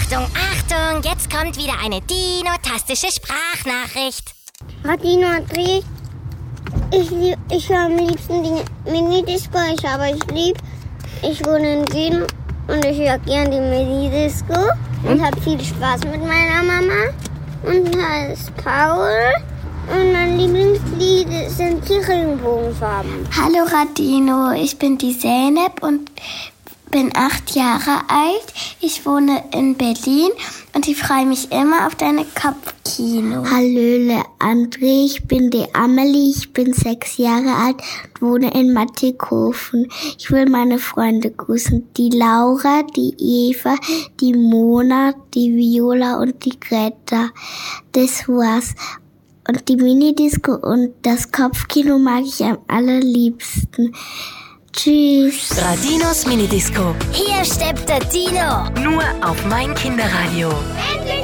Achtung, Achtung, jetzt kommt wieder eine dinotastische Sprachnachricht. Radino André, ich höre am liebsten die Minidisco, ich wohne in Wien und ich höre gern die Minidisco und habe viel Spaß mit meiner Mama und heißt Paul und mein Lieblingslied sind die Regenbogenfarben. Hallo Radino, ich bin die Zeynep und bin 8 Jahre alt. Ich wohne in Berlin und ich freue mich immer auf deine Kopfkino. Hallöle André, ich bin die Amelie, ich bin 6 Jahre alt und wohne in Mattighofen. Ich will meine Freunde grüßen, die Laura, die Eva, die Mona, die Viola und die Greta. Das war's. Und die Minidisco und das Kopfkino mag ich am allerliebsten. Tschüss. Radinos Minidisco. Hier steppt der Dino. Nur auf mein Kinderradio. Endlich!